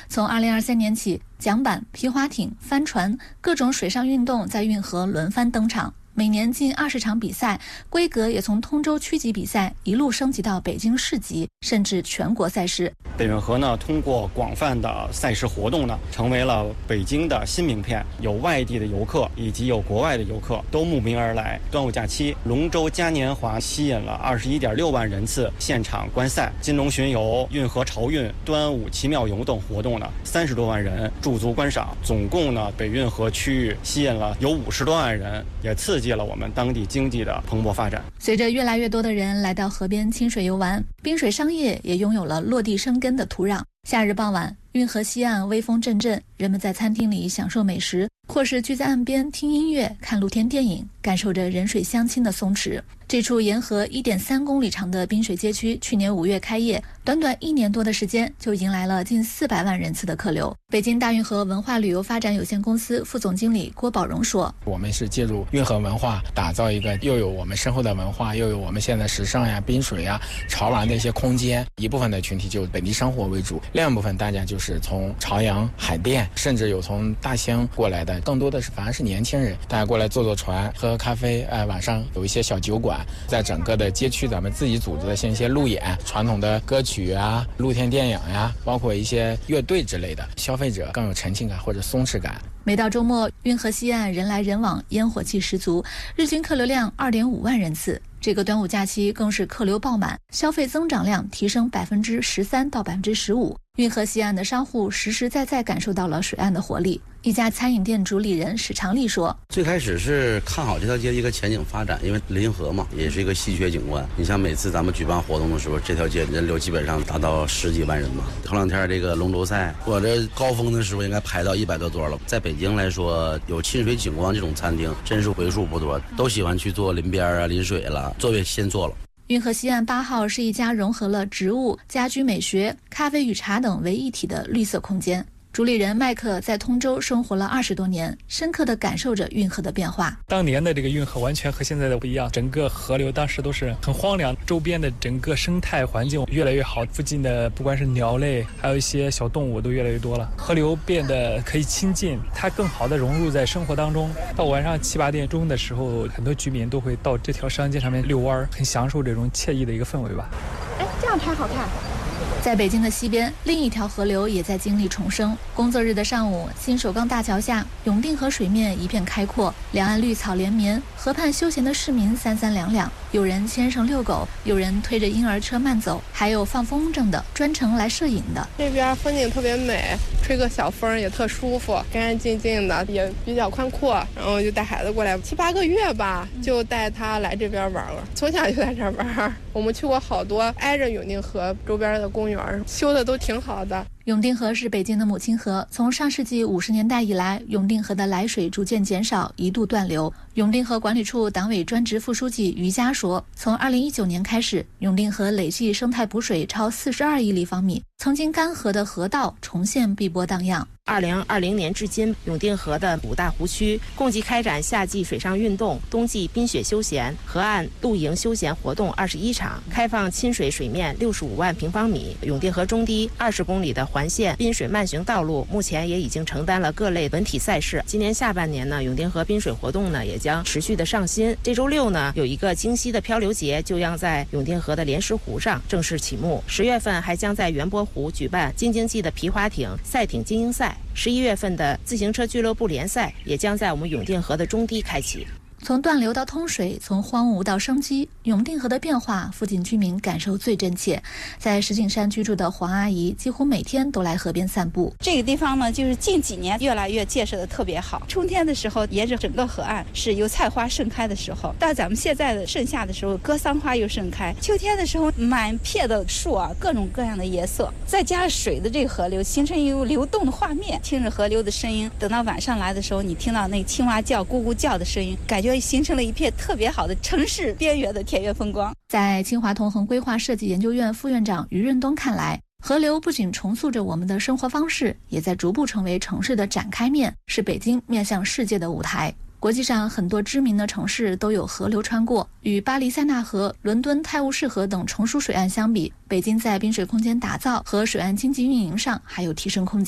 从2023年起，桨板、皮划艇、帆船各种水上运动在运河轮番登场。每年近20场比赛，规格也从通州区级比赛一路升级到北京市级，甚至全国赛事。 北运河呢，通过广泛的赛事活动呢，成为了北京的新名片。有外地的游客以及有国外的游客都慕名而来。端午假期，龙舟嘉年华吸引了21.6万人次现场观赛。金龙巡游、运河潮运、端午奇妙游等活动呢，30多万人驻足观赏。总共呢，北运河区域吸引了有50多万人，也刺激了我们当地经济的蓬勃发展。 随着越来越多的人来到河边亲水游玩，滨水商业也拥有了落地生根的土壤。夏日傍晚，运河西岸微风阵阵，人们在餐厅里享受美食，或是居在岸边听音乐、看露天电影，感受着人水乡亲的松弛。这处沿河1.3公里长的滨水街区，去年5月开业，短短1年多的时间就迎来了近400万人次的客流。北京大运河文化旅游发展有限公司副总经理郭宝荣说：“ 我们是借助运河文化，打造一个又有我们深厚的文化，又有我们现在时尚呀、滨水呀、潮玩的一些空间。一部分的群体就本地生活为主，另一部分大家就是从朝阳、海淀，甚至有从大兴过来的，更多的是反而是年轻人，大家过来坐船、喝喝咖啡，晚上有一些小酒馆。在整个的街区，咱们自己组织的像一些路演、传统的歌曲啊、露天电影呀，包括一些乐队之类的，消费者更有沉浸感或者松弛感。” 每到周末，运河西岸人来人往，烟火气十足，日均客流量2.5万人次。这个端午假期更是客流爆满，消费增长量提升13%到15%。运河西岸的商户实实在在感受到了水岸的活力。一家餐饮店主理人史长利说：“ 最开始是看好这条街一个前景发展，因为临河嘛，也是一个稀缺景观。你像每次咱们举办活动的时候，这条街人流基本上达到10几万人嘛。头两天这个龙舟赛，我这高峰的时候应该排到100多桌了。在北京来说，有亲水景观这种餐厅真是为数不多，都喜欢去做临边啊、临水了，座位先做了。” 运河西岸8号是一家融合了植物、家居美学、咖啡与茶等为一体的绿色空间。主理人麦克在通州生活了20多年，深刻地感受着运河的变化。 当年的这个运河完全和现在的不一样，整个河流当时都是很荒凉，周边的整个生态环境越来越好，附近的不管是鸟类，还有一些小动物都越来越多了，河流变得可以亲近，它更好地融入在生活当中。到晚上7、8点钟的时候，很多居民都会到这条商街上面遛弯，很享受这种惬意的一个氛围吧。 这样拍好看。 在北京的西边，另一条河流也在经历重生。工作日的上午，新首钢大桥下，永定河水面一片开阔，两岸绿草连绵，河畔休闲的市民三三两两，有人牵上遛狗，有人推着婴儿车慢走，还有放风筝的，专程来摄影的。 这边风景特别美，吹个小风也特舒服，干干净净的，也比较宽阔。然后就带孩子过来7、8个月吧，就带他来这边玩了，从小就在这玩。我们去过好多挨着永定河周边的公园，修的都挺好的。 永定河是北京的母亲河，从上世纪50年代以来，永定河的来水逐渐减少，一度断流。永定河管理处党委专职副书记于佳说，从2019年开始，永定河累计生态补水超42亿立方米，曾经干涸的河道重现碧波荡漾。 2020年至今，永定河的5大湖区共计开展夏季水上运动、冬季冰雪休闲、河岸露营休闲活动21场，开放亲水水面65万平方米。永定河中堤20公里的环线滨水慢行道路，目前也已经承担了各类文体赛事。今年下半年呢，永定河滨水活动呢也将持续的上新。这周6呢，有一个京西的漂流节就将在永定河的莲石湖上正式启幕。10月份还将在元波湖举办京津冀的皮划艇赛艇精英赛。11月份的自行车俱乐部联赛也将在我们永定河的中堤开启。 从断流到通水，从荒芜到生机，永定河的变化，附近居民感受最真切。在石景山居住的黄阿姨，几乎每天都来河边散步。 这个地方呢，就是近几年越来越建设的特别好。春天的时候，沿着整个河岸是油菜花盛开的时候；到咱们现在的盛夏的时候，格桑花又盛开。秋天的时候，满片的树啊，各种各样的颜色，再加上水的这个河流，形成一个流动的画面。听着河流的声音，等到晚上来的时候，你听到那个青蛙叫、咕咕叫的声音，感觉形成了一片特别好的城市边缘的田园风光。 在清华同恒规划设计研究院副院长于润东看来，河流不仅重塑着我们的生活方式，也在逐步成为城市的展开面，是北京面向世界的舞台。国际上很多知名的城市都有河流穿过，与巴黎塞纳河、伦敦泰晤士河等成熟水岸相比，北京在滨水空间打造和水岸经济运营上还有提升空间。